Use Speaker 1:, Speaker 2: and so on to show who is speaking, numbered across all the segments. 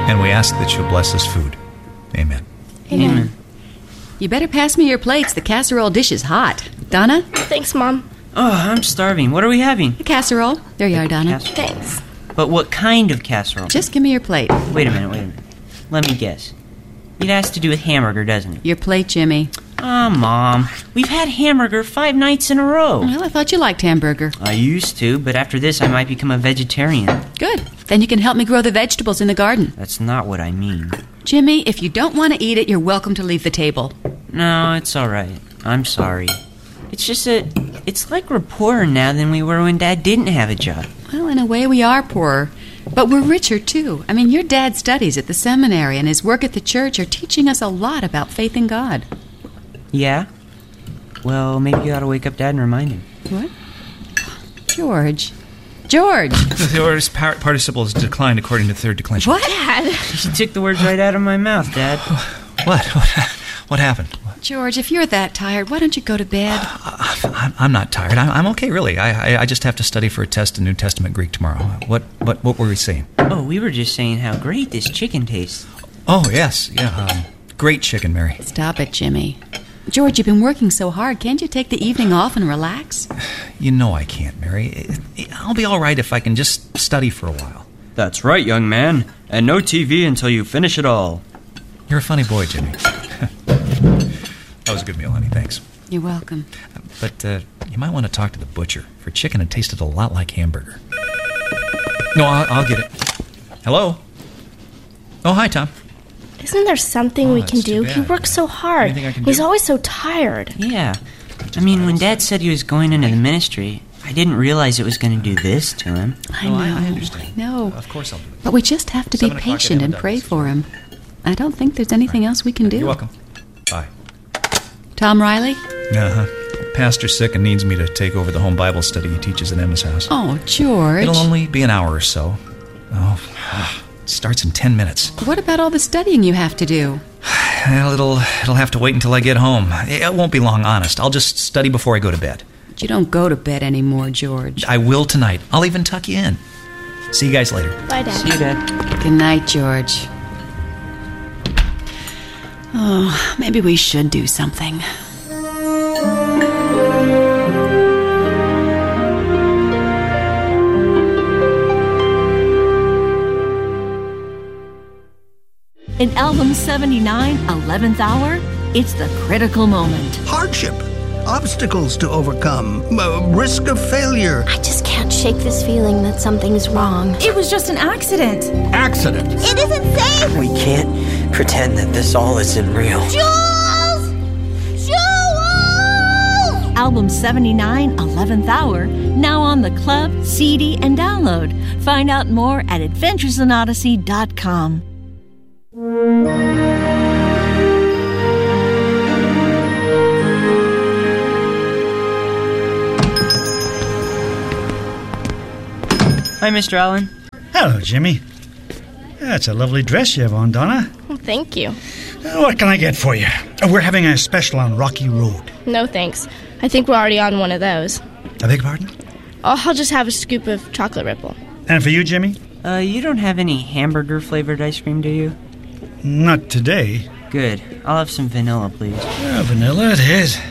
Speaker 1: And we ask that you'll bless this food. Amen.
Speaker 2: Amen. You better pass me your plates. The casserole dish is hot. Donna?
Speaker 3: Thanks, Mom.
Speaker 4: Oh, I'm starving. What are we having?
Speaker 2: A casserole. There you are, Donna.
Speaker 3: Thanks.
Speaker 4: But what kind of casserole?
Speaker 2: Just give me your plate.
Speaker 4: Wait a minute. Let me guess. It has to do with hamburger, doesn't it?
Speaker 2: Your plate, Jimmy.
Speaker 4: Ah, Mom. We've had hamburger 5 nights in a row.
Speaker 2: Well, I thought you liked hamburger.
Speaker 4: I used to, but after this I might become a vegetarian.
Speaker 2: Good. Then you can help me grow the vegetables in the garden.
Speaker 4: That's not what I mean.
Speaker 2: Jimmy, if you don't want to eat it, you're welcome to leave the table.
Speaker 4: No, it's all right. I'm sorry. It's just that it's like we're poorer now than we were when Dad didn't have a job.
Speaker 2: Well, in a way we are poorer. But we're richer, too. I mean, your dad studies at the seminary, and his work at the church are teaching us a lot about faith in God.
Speaker 4: Yeah? Well, maybe you ought to wake up Dad and remind him.
Speaker 2: What? George. George!
Speaker 1: The order's participle is declined according to third declension.
Speaker 2: What?
Speaker 3: Dad.
Speaker 4: You took the words right out of my mouth, Dad.
Speaker 1: What? What happened?
Speaker 2: George, if you're that tired, why don't you go to bed?
Speaker 1: I'm not tired. I'm okay, really. I just have to study for a test in New Testament Greek tomorrow. What were we saying?
Speaker 4: Oh, we were just saying how great this chicken tastes.
Speaker 1: Oh, yes. Yeah, great chicken, Mary.
Speaker 2: Stop it, Jimmy. George, you've been working so hard. Can't you take the evening off and relax?
Speaker 1: You know I can't, Mary. I'll be all right if I can just study for a while.
Speaker 4: That's right, young man. And no TV until you finish it all.
Speaker 1: You're a funny boy, Jimmy. That was a good meal, honey. Thanks.
Speaker 2: You're welcome.
Speaker 1: But you might want to talk to the butcher. For chicken, it tasted a lot like hamburger. No, I'll get it. Hello? Oh, hi, Tom.
Speaker 3: Isn't there something we can do? He works so hard.
Speaker 1: Anything I can
Speaker 3: He's
Speaker 1: do?
Speaker 3: always so tired.
Speaker 4: Yeah. I mean, when Dad said he was going into the ministry, I didn't realize it was going to do this to him.
Speaker 2: I know.
Speaker 1: I understand.
Speaker 2: I know.
Speaker 1: Of course I'll do it.
Speaker 2: But we just have to be
Speaker 1: 7 o'clock at
Speaker 2: patient and
Speaker 1: MW.
Speaker 2: pray for him. I don't think there's anything else we can do.
Speaker 1: You're welcome. Bye.
Speaker 2: Tom Riley?
Speaker 1: Uh-huh. Pastor's sick and needs me to take over the home Bible study he teaches at Emma's house.
Speaker 2: Oh, George.
Speaker 1: It'll only be an hour or so. Oh, it starts in 10 minutes.
Speaker 2: What about all the studying you have to do?
Speaker 1: Well, it'll have to wait until I get home. It won't be long, honest. I'll just study before I go to bed.
Speaker 2: But you don't go to bed anymore, George.
Speaker 1: I will tonight. I'll even tuck you in. See you guys later.
Speaker 3: Bye, Dad.
Speaker 4: See you, Dad.
Speaker 2: Good night, George. Oh, maybe we should do something.
Speaker 5: In Album 79, 11th Hour, it's the critical moment.
Speaker 6: Hardship, obstacles to overcome, risk of failure.
Speaker 7: I just can't shake this feeling that something's wrong.
Speaker 8: It was just an accident.
Speaker 6: Accident.
Speaker 7: It isn't safe!
Speaker 9: We can't pretend that this all isn't real.
Speaker 7: Jules! Jules!
Speaker 5: Album 79, 11th Hour, now on the club, CD, and download. Find out more at adventuresinodyssey.com.
Speaker 4: Hi, Mr. Allen.
Speaker 10: Hello, Jimmy. That's a lovely dress you have on, Donna.
Speaker 3: Well, thank you.
Speaker 10: What can I get for you? We're having a special on Rocky Road.
Speaker 3: No, thanks. I think we're already on one of those.
Speaker 10: I beg your pardon?
Speaker 3: I'll just have a scoop of chocolate ripple.
Speaker 10: And for you, Jimmy?
Speaker 4: You don't have any hamburger-flavored ice cream, do you?
Speaker 10: Not today.
Speaker 4: Good. I'll have some vanilla, please.
Speaker 10: Vanilla it is.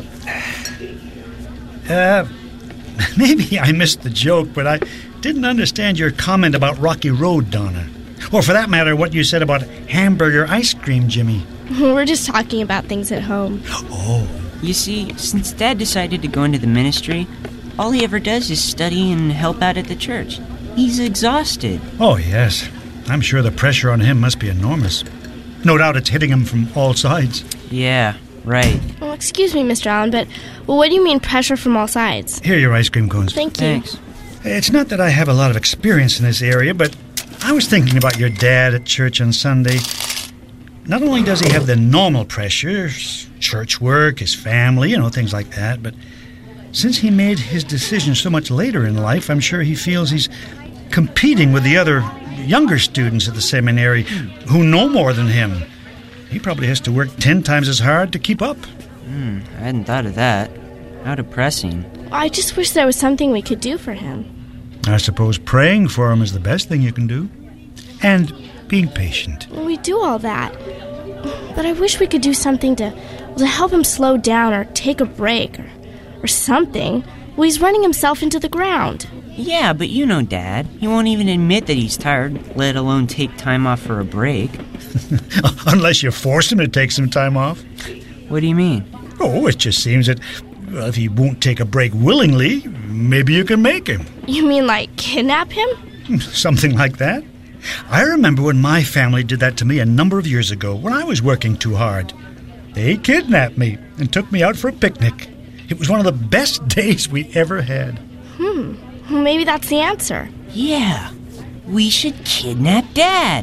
Speaker 10: Maybe I missed the joke, but I didn't understand your comment about Rocky Road, Donna. Or for that matter, what you said about hamburger ice cream, Jimmy.
Speaker 3: We're just talking about things at home.
Speaker 10: Oh.
Speaker 4: You see, since Dad decided to go into the ministry, all he ever does is study and help out at the church. He's exhausted.
Speaker 10: Oh, yes. I'm sure the pressure on him must be enormous. No doubt it's hitting him from all sides.
Speaker 4: Yeah, right.
Speaker 3: Well, excuse me, Mr. Allen, but what do you mean pressure from all sides?
Speaker 10: Here are your ice cream cones.
Speaker 3: Thank you.
Speaker 4: Thanks.
Speaker 10: It's not that I have a lot of experience in this area, but I was thinking about your dad at church on Sunday. Not only does he have the normal pressures, church work, his family, things like that, but since he made his decision so much later in life, I'm sure he feels he's competing with the other younger students at the seminary who know more than him. He probably has to work 10 times as hard to keep up.
Speaker 4: I hadn't thought of that. How depressing.
Speaker 3: I just wish there was something we could do for him.
Speaker 10: I suppose praying for him is the best thing you can do. And being patient.
Speaker 3: We do all that. But I wish we could do something to help him slow down or take a break or something. Well, he's running himself into the ground.
Speaker 4: Yeah, but you know Dad. He won't even admit that he's tired, let alone take time off for a break.
Speaker 10: Unless you force him to take some time off.
Speaker 4: What do you mean?
Speaker 10: Oh, it just seems that if he won't take a break willingly, maybe you can make him.
Speaker 3: You mean like kidnap him?
Speaker 10: Something like that. I remember when my family did that to me a number of years ago when I was working too hard. They kidnapped me and took me out for a picnic. It was one of the best days we ever had.
Speaker 3: Well, maybe that's the answer.
Speaker 4: Yeah, we should kidnap Dad.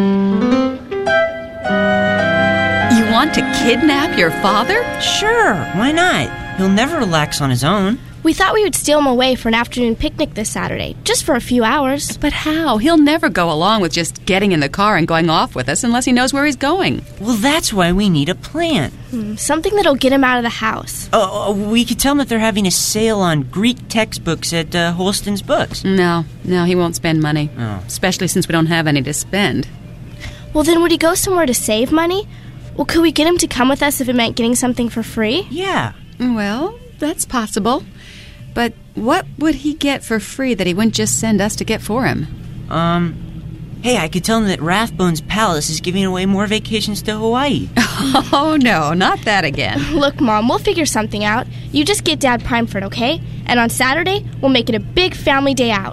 Speaker 2: You want to kidnap your father?
Speaker 4: Sure, why not? He'll never relax on his own.
Speaker 3: We thought we would steal him away for an afternoon picnic this Saturday, just for a few hours.
Speaker 2: But how? He'll never go along with just getting in the car and going off with us unless he knows where he's going.
Speaker 4: Well, that's why we need a plan.
Speaker 3: Something that'll get him out of the house.
Speaker 4: We could tell him that they're having a sale on Greek textbooks at Holston's Books.
Speaker 2: No, he won't spend money.
Speaker 4: Oh.
Speaker 2: Especially since we don't have any to spend.
Speaker 3: Well, then would he go somewhere to save money? Well, could we get him to come with us if it meant getting something for free?
Speaker 4: Yeah.
Speaker 2: Well, that's possible. But what would he get for free that he wouldn't just send us to get for him?
Speaker 4: Hey, I could tell him that Rathbone's Palace is giving away more vacations to Hawaii.
Speaker 2: Oh, no, not that again.
Speaker 3: Look, Mom, we'll figure something out. You just get Dad primed for it, okay? And on Saturday, we'll make it a big family day out.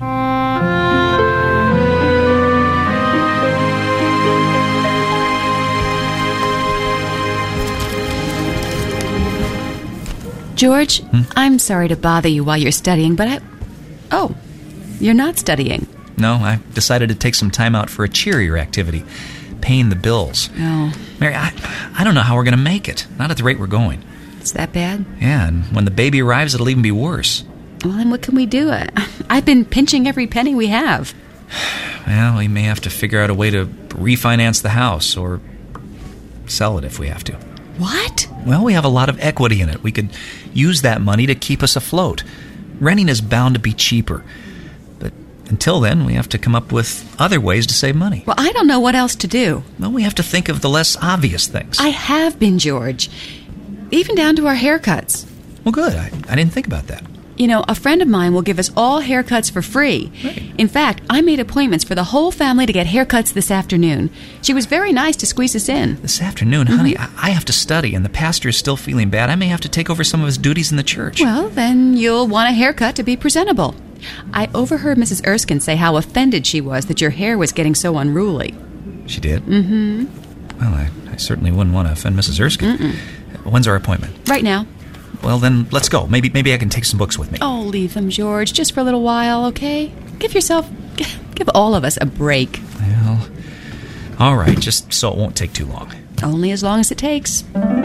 Speaker 2: George, I'm sorry to bother you while you're studying, but Oh, you're not studying.
Speaker 1: No, I decided to take some time out for a cheerier activity, paying the bills.
Speaker 2: Oh.
Speaker 1: Mary, I don't know how we're going to make it, not at the rate we're going.
Speaker 2: It's that bad?
Speaker 1: Yeah, and when the baby arrives, it'll even be worse.
Speaker 2: Well, then what can we do? I've been pinching every penny we have.
Speaker 1: Well, we may have to figure out a way to refinance the house or sell it if we have to.
Speaker 2: What?
Speaker 1: Well, we have a lot of equity in it. We could use that money to keep us afloat. Renting is bound to be cheaper. But until then, we have to come up with other ways to save money.
Speaker 2: Well, I don't know what else to do.
Speaker 1: Well, we have to think of the less obvious things.
Speaker 2: I have been, George. Even down to our haircuts.
Speaker 1: Well, good. I didn't think about that.
Speaker 2: You know, a friend of mine will give us all haircuts for free.
Speaker 1: Right.
Speaker 2: In fact, I made appointments for the whole family to get haircuts this afternoon. She was very nice to squeeze us in.
Speaker 1: This afternoon, honey, I have to study, and the pastor is still feeling bad. I may have to take over some of his duties in the church.
Speaker 2: Well, then you'll want a haircut to be presentable. I overheard Mrs. Erskine say how offended she was that your hair was getting so unruly.
Speaker 1: She did?
Speaker 2: Mm-hmm.
Speaker 1: Well, I certainly wouldn't want to offend Mrs. Erskine. When's our appointment?
Speaker 2: Right now.
Speaker 1: Well, then, let's go. Maybe I can take some books with me.
Speaker 2: Oh, leave them, George, just for a little while, okay? Give all of us a break.
Speaker 1: Well, all right, just so it won't take too long.
Speaker 2: Only as long as it takes.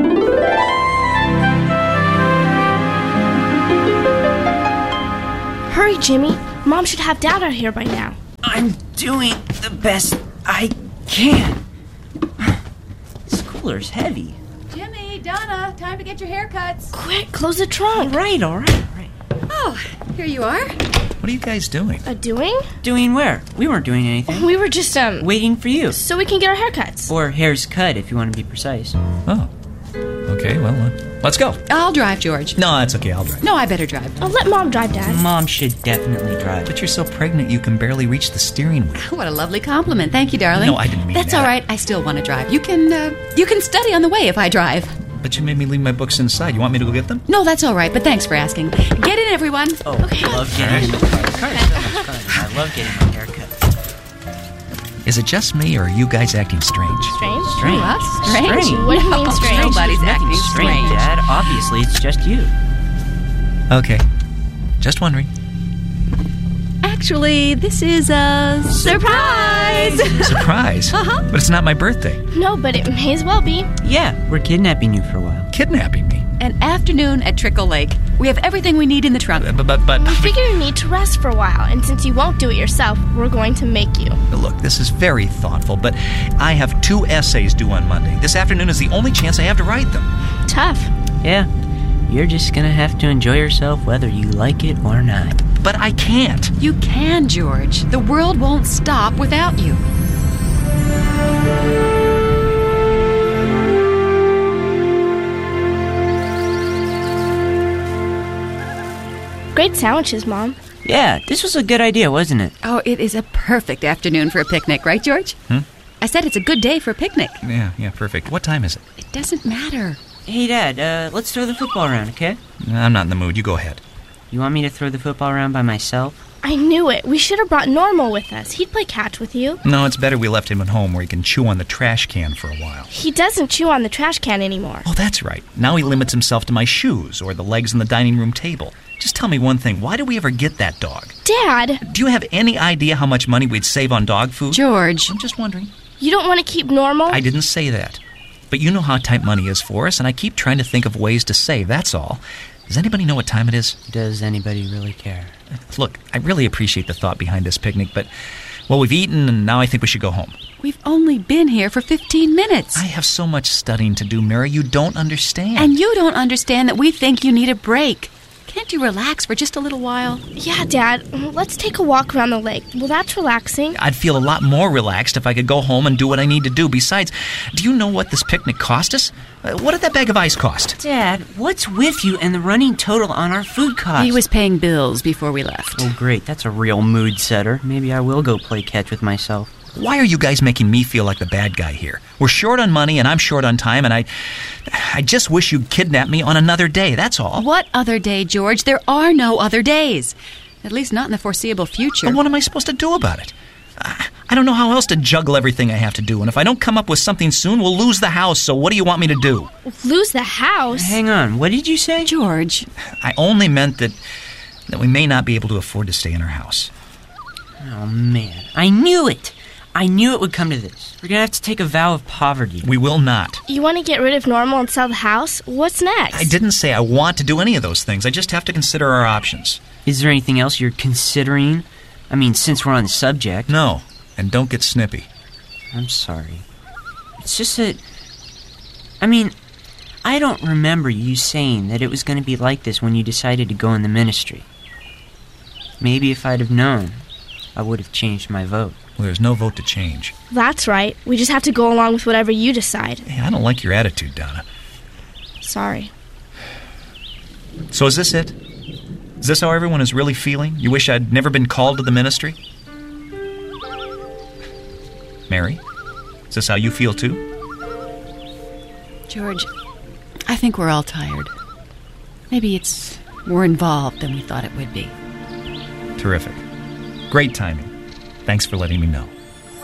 Speaker 3: Hurry, Jimmy. Mom should have Dad out here by now.
Speaker 4: I'm doing the best I can. This cooler's heavy.
Speaker 2: Jimmy, Donna, time to get your haircuts.
Speaker 3: Quick, close the trunk.
Speaker 4: All right.
Speaker 2: Oh, here you are.
Speaker 1: What are you guys doing?
Speaker 3: Doing?
Speaker 4: Doing where? We weren't doing anything.
Speaker 3: We were just,
Speaker 4: waiting for you.
Speaker 3: so we can get our haircuts.
Speaker 4: Or hair's cut, if you want to be precise.
Speaker 1: Oh. Okay, well, let's go.
Speaker 2: I'll drive, George.
Speaker 1: No, that's okay, I'll drive.
Speaker 2: No, I better drive.
Speaker 3: I'll let Mom drive, Dad.
Speaker 4: Mom should definitely drive.
Speaker 1: But you're so pregnant you can barely reach the steering wheel.
Speaker 2: What a lovely compliment. Thank you, darling.
Speaker 1: No, I didn't mean
Speaker 2: That's
Speaker 1: that.
Speaker 2: all right. I still want to drive. You can study on the way if I drive.
Speaker 1: But you made me leave my books inside. You want me to go get them?
Speaker 2: No, that's all right, but thanks for asking. Get in, everyone.
Speaker 4: Oh, I love getting in the car. The car is so much fun. I love getting my haircut.
Speaker 1: Is it just me, or are you guys acting strange?
Speaker 3: Strange?
Speaker 4: Strange.
Speaker 2: What? Strange?
Speaker 3: What do you mean strange?
Speaker 2: Nobody's acting
Speaker 4: Nothing
Speaker 2: strange.
Speaker 4: Dad. Obviously, it's just you.
Speaker 1: Okay. Just wondering.
Speaker 2: Actually, this is a surprise.
Speaker 1: Surprise? But it's not my birthday.
Speaker 3: No, but it may as well be.
Speaker 4: Yeah, we're kidnapping you for a while.
Speaker 1: Kidnapping me.
Speaker 2: An afternoon at Trickle Lake. We have everything we need in the trunk.
Speaker 1: But
Speaker 3: We figure you need to rest for a while, and since you won't do it yourself, we're going to make you.
Speaker 1: look, this is very thoughtful, but I have 2 essays due on Monday. This afternoon is the only chance I have to write them.
Speaker 3: Tough.
Speaker 4: Yeah, you're just gonna have to enjoy yourself whether you like it or not.
Speaker 1: But I can't.
Speaker 2: You can, George. The world won't stop without you.
Speaker 3: Great sandwiches, Mom.
Speaker 4: Yeah, this was a good idea, wasn't it?
Speaker 2: Oh, it is a perfect afternoon for a picnic, right, George? I said it's a good day for a picnic.
Speaker 1: Yeah, perfect. What time is it?
Speaker 2: It doesn't matter.
Speaker 4: Hey, Dad, let's throw the football around, okay?
Speaker 1: I'm not in the mood. You go ahead.
Speaker 4: You want me to throw the football around by myself?
Speaker 3: I knew it. We should have brought Normal with us. He'd play catch with you.
Speaker 1: No, it's better we left him at home where he can chew on the trash can for a while.
Speaker 3: He doesn't chew on the trash can anymore.
Speaker 1: Oh, that's right. Now he limits himself to my shoes or the legs on the dining room table. Just tell me one thing. Why did we ever get that dog?
Speaker 3: Dad!
Speaker 1: Do you have any idea how much money we'd save on dog food?
Speaker 2: George.
Speaker 1: I'm just wondering.
Speaker 3: You don't want to keep Normal?
Speaker 1: I didn't say that. But you know how tight money is for us, and I keep trying to think of ways to save, that's all. Does anybody know what time it is?
Speaker 4: Does anybody really care?
Speaker 1: Look, I really appreciate the thought behind this picnic, but, well, we've eaten, and now I think we should go home.
Speaker 2: We've only been here for 15 minutes.
Speaker 1: I have so much studying to do, Mary. You don't understand.
Speaker 2: And you don't understand that we think you need a break. Can't you relax for just a little while?
Speaker 3: Yeah, Dad. Let's take a walk around the lake. Well, that's relaxing.
Speaker 1: I'd feel a lot more relaxed if I could go home and do what I need to do. Besides, do you know what this picnic cost us? What did that bag of ice cost?
Speaker 4: Dad, what's with you and the running total on our food costs?
Speaker 2: He was paying bills before we left.
Speaker 4: Oh, great. That's a real mood setter. Maybe I will go play catch with myself.
Speaker 1: Why are you guys making me feel like the bad guy here? We're short on money and I'm short on time, and I just wish you'd kidnap me on another day, that's all.
Speaker 2: What other day, George? There are no other days. At least not in the foreseeable future.
Speaker 1: But what am I supposed to do about it? I don't know how else to juggle everything I have to do, and if I don't come up with something soon, we'll lose the house, so what do you want me to do?
Speaker 3: Lose the house?
Speaker 4: Hang on, what did you say?
Speaker 2: George.
Speaker 1: I only meant that we may not be able to afford to stay in our house.
Speaker 4: Oh, man. I knew it! I knew it would come to this. We're going to have to take a vow of poverty.
Speaker 1: We will not.
Speaker 3: You want to get rid of Normal and sell the house? What's next?
Speaker 1: I didn't say I want to do any of those things. I just have to consider our options.
Speaker 4: Is there anything else you're considering? I mean, since we're on the subject.
Speaker 1: No, and don't get snippy.
Speaker 4: I'm sorry. It's just that... I mean, I don't remember you saying that it was going to be like this when you decided to go in the ministry. Maybe if I'd have known, I would have changed my vote.
Speaker 1: Well, there's no vote to change.
Speaker 3: That's right. We just have to go along with whatever you decide.
Speaker 1: Hey, I don't like your attitude, Donna.
Speaker 3: Sorry.
Speaker 1: So is this it? Is this how everyone is really feeling? You wish I'd never been called to the ministry? Mary? Is this how you feel too?
Speaker 2: George, I think we're all tired. Maybe it's more involved than we thought it would be.
Speaker 1: Terrific. Great timing. Thanks for letting me know.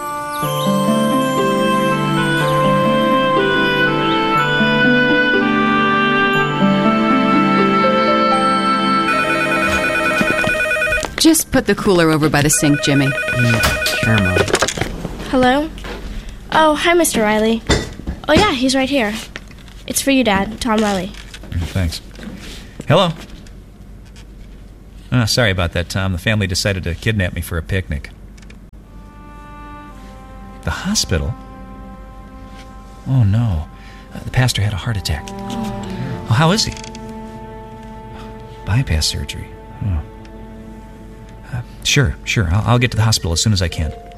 Speaker 2: Just put the cooler over by the sink, Jimmy.
Speaker 4: Sure, Mom.
Speaker 3: Hello? Oh, hi, Mr. Riley. Oh, yeah, he's right here. It's for you, Dad. Tom Riley.
Speaker 1: Thanks. Hello. Sorry about that, Tom. The family decided to kidnap me for a picnic. The hospital? Oh, no. The pastor had a heart attack. Oh, how is he? Bypass surgery. Oh. Sure. I'll get to the hospital as soon as I can.